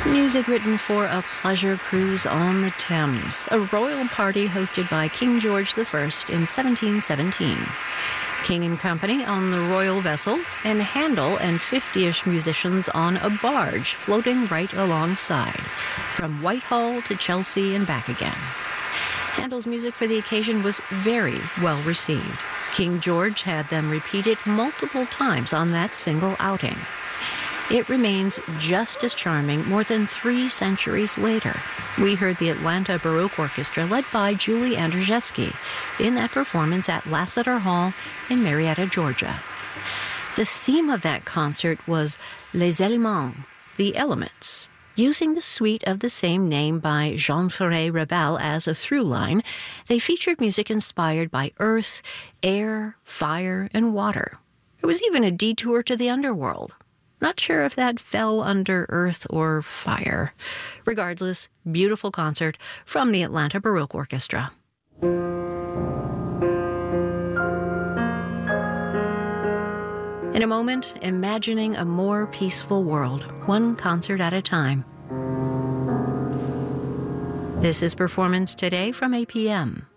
Music written for a pleasure cruise on the Thames, a royal party hosted by King George I in 1717. King and company on the royal vessel, and Handel and 50-ish musicians on a barge floating right alongside, from Whitehall to Chelsea and back again. Handel's music for the occasion was very well received. King George had them repeated multiple times on that single outing. It remains just as charming more than 3 centuries later. We heard the Atlanta Baroque Orchestra led by Julie Andrzejewski in that performance at Lassiter Hall in Marietta, Georgia. The theme of that concert was Les Éléments, the elements. Using the suite of the same name by Jean Ferré-Raval as a through line, they featured music inspired by earth, air, fire, and water. There was even a detour to the underworld. Not sure if that fell under earth or fire. Regardless, beautiful concert from the Atlanta Baroque Orchestra. In a moment, imagining a more peaceful world, one concert at a time. This is Performance Today from APM.